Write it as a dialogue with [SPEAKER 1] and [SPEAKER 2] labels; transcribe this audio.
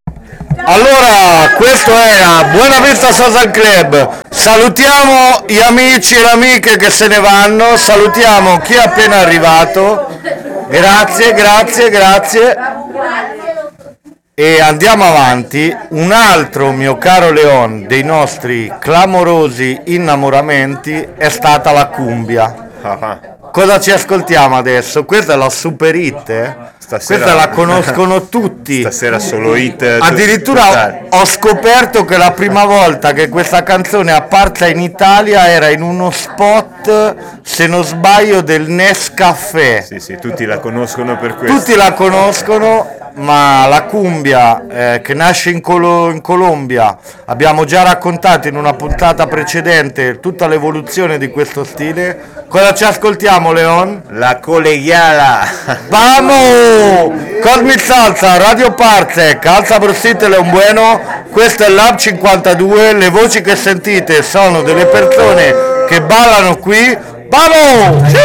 [SPEAKER 1] Allora, questo era Buena Vista Social Club. Salutiamo gli amici e le amiche che se ne vanno, salutiamo chi è appena arrivato. Grazie, grazie, grazie. E andiamo avanti. Un altro mio caro Leon dei nostri clamorosi innamoramenti è stata la cumbia. Cosa ci ascoltiamo adesso? Questa è la super hit,
[SPEAKER 2] Stasera,
[SPEAKER 1] questa la conoscono tutti.
[SPEAKER 2] Stasera solo hit.
[SPEAKER 1] Addirittura ho scoperto che la prima volta che questa canzone è apparsa in Italia era in uno spot, se non sbaglio, del Nescafè.
[SPEAKER 2] Sì, tutti la conoscono per questo.
[SPEAKER 1] Tutti la conoscono, ma la cumbia che nasce in Colombia, abbiamo già raccontato in una puntata precedente tutta l'evoluzione di questo stile. Cosa ci ascoltiamo, Leon?
[SPEAKER 2] La colegiala.
[SPEAKER 1] Vamos! Cosmic Salsa, Radio Parsec, Alza Brosite Leon Bueno, questo è Lab 52, le voci che sentite sono delle persone che ballano qui. Vamos! Sì!